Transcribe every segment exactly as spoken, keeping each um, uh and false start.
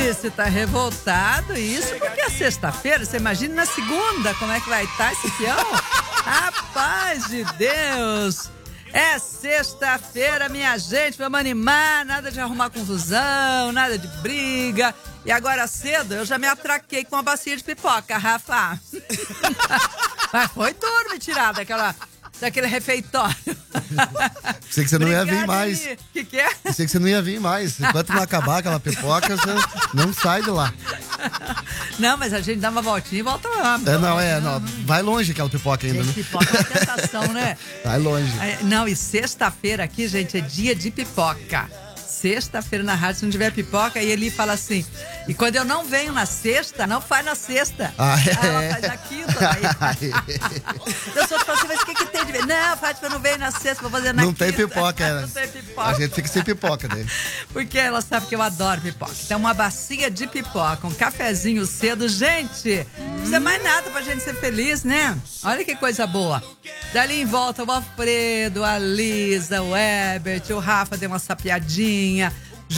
você tá revoltado, isso porque é sexta-feira, você imagina na segunda como é que vai estar esse peão? Rapaz de Deus! É sexta-feira, minha gente, vamos animar, nada de arrumar confusão, nada de briga. E agora cedo eu já me atraquei com uma bacia de pipoca, Rafa. Mas foi duro me tirar daquela, daquele refeitório. Pensei que você não ia vir mais. O que, que é? Pensei que você não ia vir mais. Enquanto não acabar aquela pipoca, você não sai de lá. Não, mas a gente dá uma voltinha e volta lá. É, não, é, não. Vai longe aquela pipoca ainda, gente, né? pipoca é uma tentação, né? Vai longe. Não, e sexta-feira aqui, gente, é dia de pipoca. Sexta-feira na rádio, se não tiver pipoca, e ele fala assim, e quando eu não venho na sexta, não faz na sexta. Ah, é? Aí ela faz na quinta. Aí... eu só falo assim, mas o que, que tem de ver? Não, Fátima, eu não venho na sexta, vou fazer na não quinta. Tem pipoca, não tem pipoca. A gente fica sem pipoca daí. Porque ela sabe que eu adoro pipoca. Então, uma bacia de pipoca, um cafezinho cedo. Gente, não precisa mais nada pra gente ser feliz, né? Olha que coisa boa. Dali em volta, o Alfredo, a Lisa, o Herbert, o Rafa deu uma sapiadinha,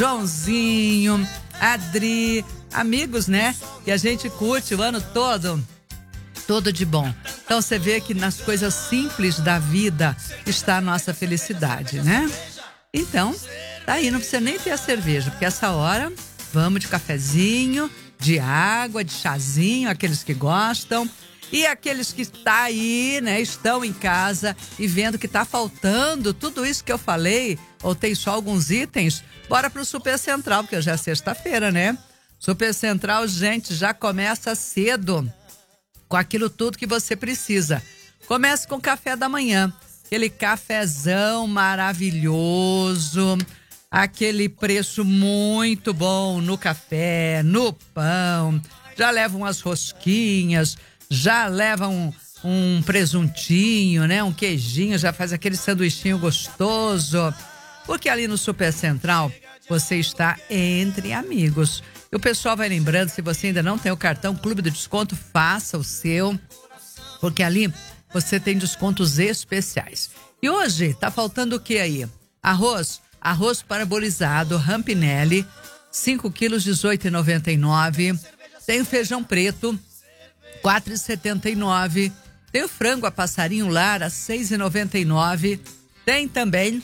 Joãozinho, a Adri, amigos, né? Que a gente curte o ano todo. Tudo de bom. Então você vê que nas coisas simples da vida está a nossa felicidade, né? Então, tá aí, não precisa nem ter a cerveja, porque essa hora vamos de cafezinho, de água, de chazinho, aqueles que gostam. E aqueles que tá aí, né, estão em casa e vendo que tá faltando tudo isso que eu falei, ou tem só alguns itens, bora pro Super Central, porque hoje é sexta-feira, né? Super Central, gente, já começa cedo com aquilo tudo que você precisa. Comece com o café da manhã, aquele cafezão maravilhoso, aquele preço muito bom no café, no pão, já leva umas rosquinhas, já leva um, um presuntinho, né? Um queijinho, já faz aquele sanduichinho gostoso. Porque ali no Super Central, você está entre amigos. E o pessoal vai lembrando, se você ainda não tem o cartão Clube do Desconto, faça o seu. Porque ali você tem descontos especiais. E hoje, tá faltando o que aí? Arroz, arroz parabolizado, Rampinelli, cinco quilos, dezoito reais e noventa e nove centavos. Tem o feijão preto, quatro reais e setenta e nove centavos. Tem o frango a passarinho Lara, seis reais e noventa e nove centavos. Tem também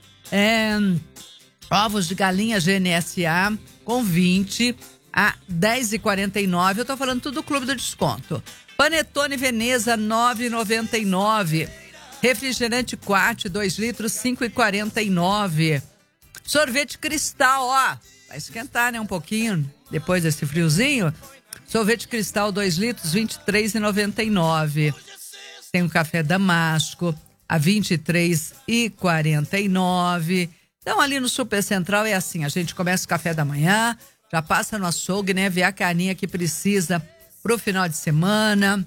é, ovos de galinha G N S A com vinte a dez reais e quarenta e nove centavos. Eu tô falando tudo do Clube do Desconto. Panetone Veneza, nove reais e noventa e nove centavos. Refrigerante Quat, dois litros, cinco reais e quarenta e nove centavos. Sorvete Cristal, ó, vai esquentar, né, um pouquinho depois desse friozinho. Sorvete Cristal, dois litros, vinte e três reais e noventa e nove centavos. Tem o café Damasco, a vinte e três reais e quarenta e nove centavos. Então, ali no Super Central é assim, a gente começa o café da manhã, já passa no açougue, né, vê a carninha que precisa pro final de semana.